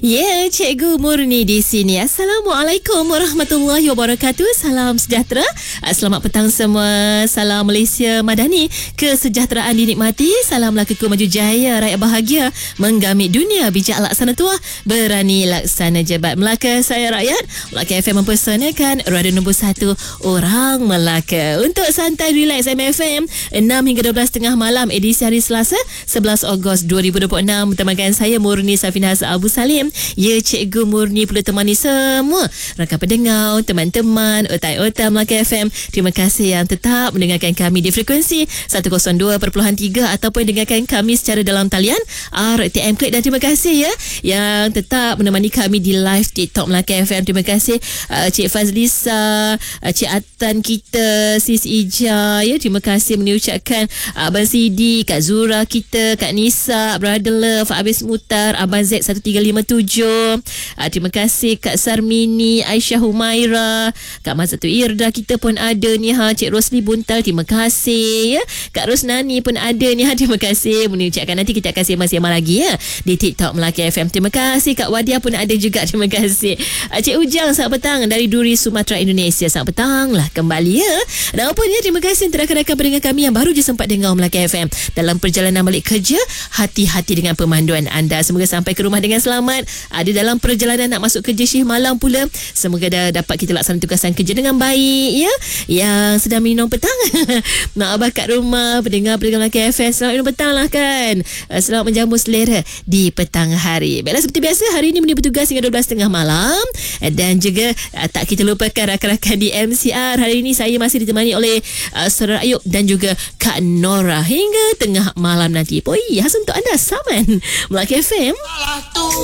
Ya, Cikgu Murni di sini. Assalamualaikum warahmatullahi wabarakatuh. Salam sejahtera. Selamat petang semua. Salam Malaysia Madani. Kesejahteraan dinikmati. Salam lakuku maju jaya. Rakyat bahagia. Menggamit dunia. Bijak laksana tua. Berani laksana jebat. Melaka saya rakyat. Melaka FM mempersanakan radio nombor 1 orang Melaka. Untuk santai relax MFM 6 hingga 12 tengah malam edisi hari Selasa 11 Ogos 2026. Bertemakan saya Murni Safina Abu Salim. Ya, Cikgu Murni perlu temani semua rakan pendengar, teman-teman otai-otai Melaka FM. Terima kasih yang tetap mendengarkan kami di frekuensi 102.3 ataupun dengarkan kami secara dalam talian RTM Klik. Dan terima kasih ya yang tetap menemani kami di live TikTok Melaka FM. Terima kasih Cik Fazlisa, Cik Atan kita, Sis Ija ya. Terima kasih mengucapkan Abang Sidi, Kak Zura kita, Kak Nisa, Brother Love, Abis Mutar, Abang Z1357. Terima kasih Kak Sarmini, Aisyah Humaira, Kak Mazatu Irda kita pun ada ni ha. Cik Rosli Buntal, terima kasih ya. Kak Rosnani pun ada ni ha. Terima kasih mengucapkan. Nanti kita akan sembang-sembang lagi ya di TikTok Melaka FM. Terima kasih. Kak Wadia pun ada juga. Terima kasih. Cik Ujang, selamat petang dari Duri, Sumatera, Indonesia. Selamat petang lah kembali ya. Dan apa ya, terima kasih untuk rakan-rakan pendengar kami yang baru je sempat dengar Melaka FM dalam perjalanan balik kerja. Hati-hati dengan pemanduan anda. Semoga sampai ke rumah dengan selamat. Ada dalam perjalanan nak masuk kerja shift malam pula, semoga dapat kita laksana tugasan kerja dengan baik ya. Yang sedang minum petang nak abah kat rumah, pendengar-pendengar Melaka FM, selamat minum petang lah kan. Selamat menjamu selera di petang hari. Baiklah, seperti biasa hari ini Meni bertugas hingga 12.30 malam. Dan juga tak kita lupakan rakan-rakan di MCR. Hari ini saya masih ditemani oleh Saudara Ayub dan juga Kak Nora hingga tengah malam nanti. Poi khas untuk anda Saman Melaka FM.